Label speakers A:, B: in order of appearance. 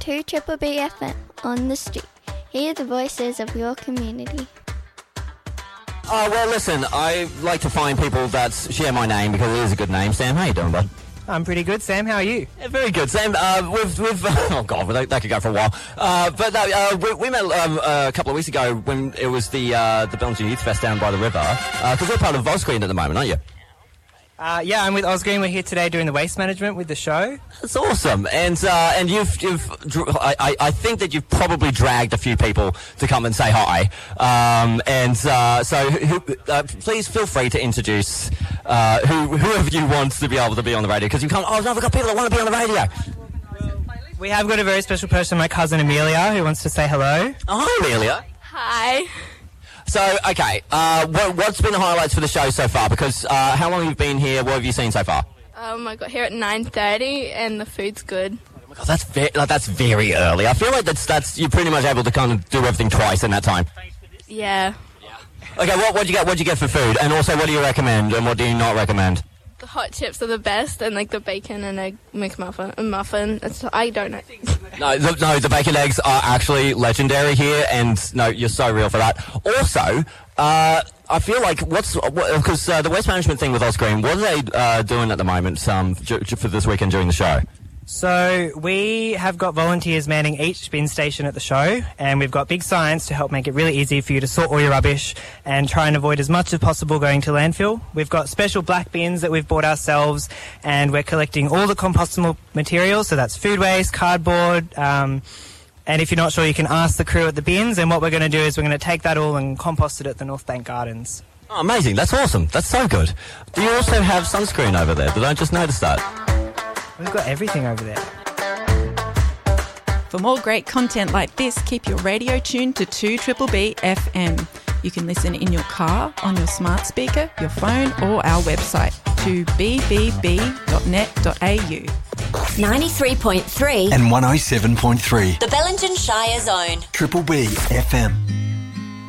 A: to Triple B FM on the street. Hear the voices of your community.
B: Well, listen, I like to find people that share my name because it is a good name. Sam, how you doing, bud?
C: I'm pretty good, Sam. How are you?
B: Yeah, very good, Sam. We've oh God, that could go for a while. But no, we met a couple of weeks ago when it was the Bellingen Youth Fest down by the river. Because you're part of Vosgreen at the moment, aren't you?
C: Yeah, I'm with Osgreen. We're here today doing the waste management with the show.
B: That's awesome. And I think that you've probably dragged a few people to come and say hi. Please feel free to introduce whoever you want to be able to be on the radio. Because you can't. Oh no, we've got people that want to be on the radio.
C: We have got a very special person, my cousin Amelia, who wants to say hello.
B: Oh, hi, Amelia.
D: Hi.
B: So, okay, what's been the highlights for the show so far? Because how long have you been here? What have you seen so far?
D: I got here at 9:30 and the food's good.
B: Oh my God, that's very early. I feel like that's you're pretty much able to kind of do everything twice in that time.
D: Yeah.
B: Okay, what'd you get for food? And also, what do you recommend and what do you not recommend?
D: The hot chips are the best, and like the bacon and egg muffin. I don't know.
B: No, the bacon eggs are actually legendary here, and no, you're so real for that. Also, I feel like because the waste management thing with Osgreen, what are they doing at the moment for this weekend during the show?
C: So we have got volunteers manning each bin station at the show, and we've got big signs to help make it really easy for you to sort all your rubbish and try and avoid as much as possible going to landfill. We've got special black bins that we've bought ourselves, and we're collecting all the compostable materials, so that's food waste, cardboard, and if you're not sure, you can ask the crew at the bins, and what we're going to do is we're going to take that all and compost it at the North Bank Gardens.
B: Oh, amazing. That's awesome. That's so good. Do you also have sunscreen over there? Did I just notice that?
C: We've got everything over there.
E: For more great content like this, keep your radio tuned to 2BBB FM. You can listen in your car, on your smart speaker, your phone, or our website, 2bbb.net.au.
F: 93.3
G: and 107.3.
F: The Bellingen Shire Zone.
G: Triple B FM.